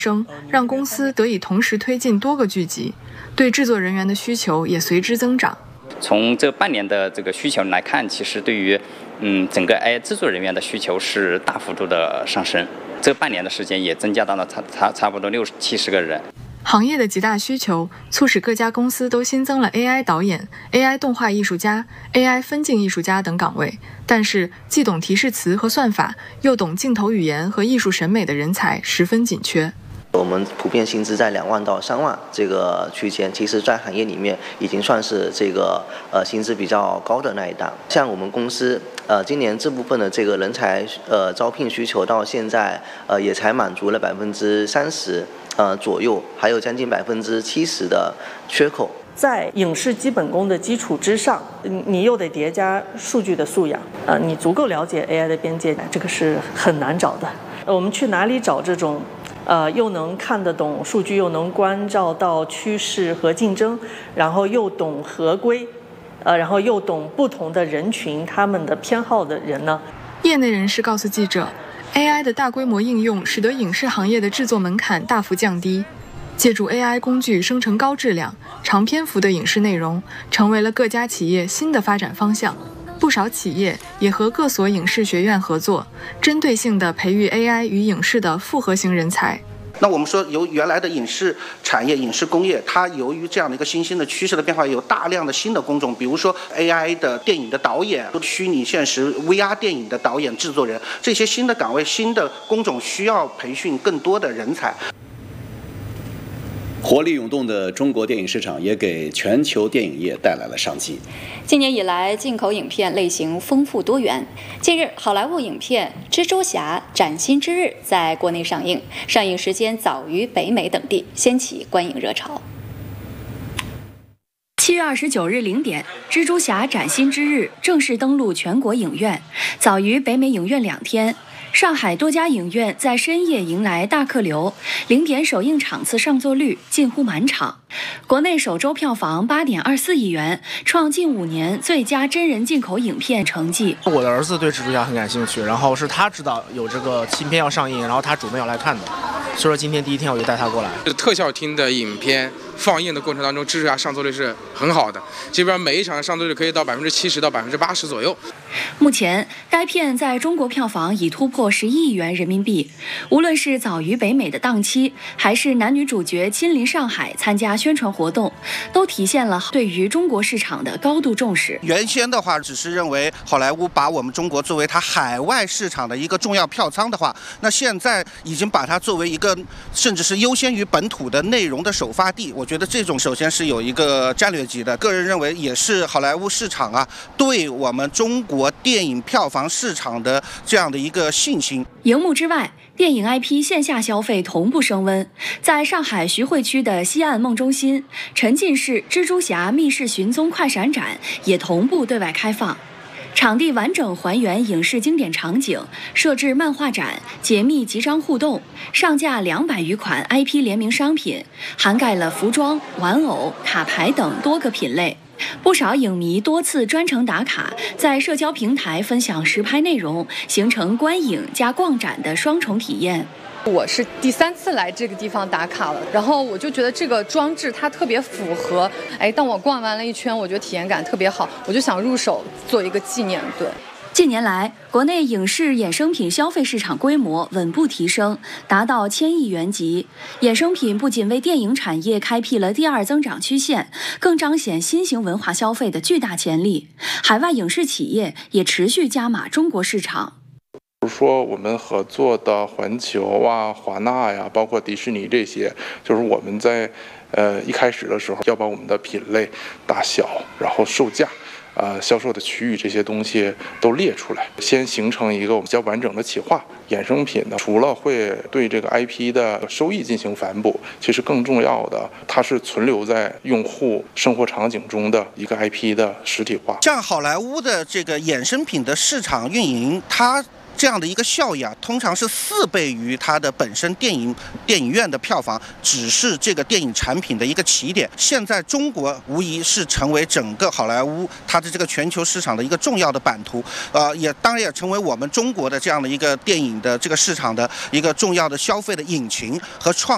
让公司得以同时推进多个剧集，对制作人员的需求也随之增长。 从这半年的这个需求来看，其实对于整个 AI 制作人员的需求是大幅度的上升。这半年的时间也增加到了差不多60-70个人。 行业的极大需求促使各家公司都新增了 AI 导演、AI 动画艺术家、AI 分镜艺术家等岗位，但是既懂提示词和算法，又懂镜头语言和艺术审美的人才十分紧缺。 我们普遍薪资在2万到3万这个区间，其实在行业里面已经算是这个薪资比较高的那一档。像我们公司今年这部分的这个人才招聘需求到现在也才满足了30%左右，还有将近70%的缺口。 在影视基本功的基础之上，你又得叠加数据的素养，你足够了解 AI 的边界，这个是很难找的。我们去哪里找这种又能看得懂数据，又能关照到趋势和竞争，然后又懂合规，然后又懂不同的人群他们的偏好的人呢？ 业内人士告诉记者， AI 的大规模应用使得影视行业的制作门槛大幅降低，借助 AI 工具生成高质量、长篇幅的影视内容，成为了各家企业新的发展方向。不少企业也和各所影视学院合作，针对性地培育 AI 与影视的复合型人才。 那我们说，由原来的影视产业、影视工业，它由于这样的一个新兴的趋势的变化，有大量的新的工种，比如说 AI 的电影的导演、虚拟现实 VR 电影的导演、制作人，这些新的岗位、新的工种需要培训更多的人才。 活力涌动的中国电影市场也给全球电影业带来了商机。 今年以来，进口影片类型丰富多元。近日，好莱坞影片《蜘蛛侠：崭新之日》在国内上映，上映时间早于北美等地，掀起观影热潮。7月29日0点，《蜘蛛侠：崭新之日》正式登陆全国影院，早于北美影院2天。上海多家影院在深夜迎来大客流，0点首映场次上座率近乎满场。国内首周票房8.24亿元，创近5年最佳真人进口影片成绩。 我的儿子对蜘蛛侠很感兴趣，然后是他知道有这个新片要上映，然后他主动要来看的，所以说今天第一天我就带他过来。 特效厅的影片放映的过程当中，蜘蛛侠上座率是很好的，基本上每一场的上座率可以到70%到80%左右。 目前，该片在中国票房已突破11亿元人民币。无论是早于北美的档期，还是男女主角亲临上海参加宣传活动，都体现了对于中国市场的高度重视。 原先的话，只是认为好莱坞把我们中国作为它海外市场的一个重要票仓的话，那现在已经把它作为一个甚至是优先于本土的内容的首发地。我觉得这种首先是有一个战略级的，个人认为也是好莱坞市场对我们中国电影票房市场的这样的一个信心。 荧幕之外，电影 IP 线下消费同步升温。在上海徐汇区的西岸梦中心，沉浸式蜘蛛侠密室寻踪快闪展也同步对外开放。场地完整还原影视经典场景，设置漫画展，解密集章互动，上架200余款 IP 联名商品，涵盖了服装、玩偶、卡牌等多个品类。不少影迷多次专程打卡，在社交平台分享实拍内容，形成观影加逛展的双重体验。 我是第3次来这个地方打卡了，然后我就觉得这个装置它特别符合，当我逛完了一圈，我觉得体验感特别好，我就想入手做一个纪念。对。 近年来，国内影视衍生品消费市场规模稳步提升，达到1000亿元级。衍生品不仅为电影产业开辟了第2增长曲线，更彰显新型文化消费的巨大潜力。海外影视企业也持续加码中国市场。 比如说我们合作的环球华纳呀，包括迪士尼这些，就是我们在一开始的时候要把我们的品类、大小，然后售价。销售的区域这些东西都列出来，先形成一个比较完整的企划。衍生品呢，除了会对这个 IP 的收益进行反哺，其实更重要的，它是存留在用户生活场景中的一个 IP 的实体化。 像好莱坞的这个衍生品的市场运营，它这样的一个效益通常是4倍于它的本身电影院的票房，只是这个电影产品的一个起点。现在中国无疑是成为整个好莱坞它的这个全球市场的一个重要的版图，也当然也成为我们中国的这样的一个电影的这个市场的一个重要的消费的引擎和创。